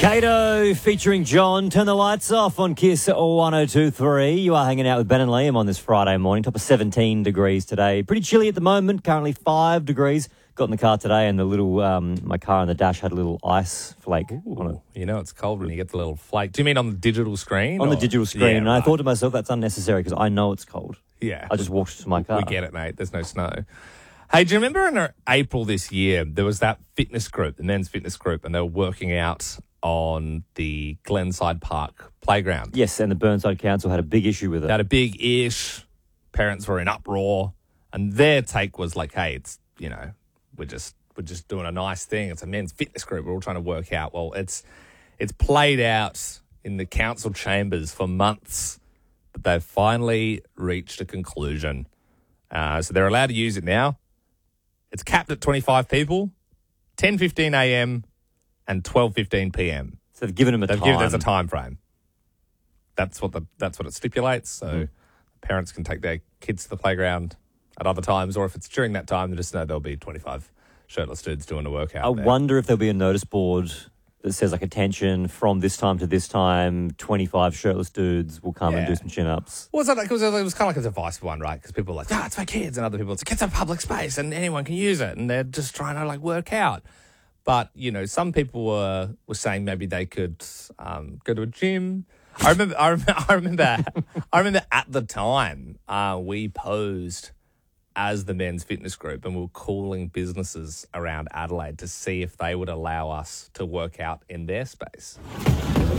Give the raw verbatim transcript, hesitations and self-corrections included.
Kato featuring John. Turn the lights off on Kiss one oh two point three. You are hanging out with Ben and Liam on this Friday morning. Top of seventeen degrees today. Pretty chilly at the moment. Currently five degrees. Got in the car today and the little, um, my car on the dash had a little ice flake Ooh, on it. You know it's cold when you get the little flake. Do you mean on the digital screen? On or? the digital screen. Yeah, and right. I thought to myself, that's unnecessary because I know it's cold. Yeah. I just walked to my car. We get it, mate. There's no snow. Hey, do you remember in April this year, there was that fitness group, the men's fitness group, and they were working out on the Glenside Park playground. Yes, and the Burnside Council had a big issue with it. They had a big ish. Parents were in uproar. And their take was like, hey, it's, you know, we're just we're just doing a nice thing. It's a men's fitness group. We're all trying to work out. Well, it's it's played out in the council chambers for months, but they've finally reached a conclusion. Uh, so they're allowed to use it now. It's capped at twenty-five people, ten fifteen a.m. and twelve fifteen p.m. So they've given them a They've time. given there's a time frame. That's what the that's what it stipulates. So Mm. parents can take their kids to the playground at other times, or if it's during that time, they just know there'll be twenty-five shirtless dudes doing a workout. I there. wonder if there'll be a notice board that says, like, attention from this time to this time, twenty-five shirtless dudes will come and Yeah. do some chin-ups. Well, it was, it was kind of like a divisive one, right? Because people were like, "Ah, it's for kids," and other people, "It's it's a public space and anyone can use it," and they're just trying to like work out. But you know, some people were were saying maybe they could um, go to a gym. I remember, I remember, I remember, I remember at the time uh, we posed as the men's fitness group and we were calling businesses around Adelaide to see if they would allow us to work out in their space.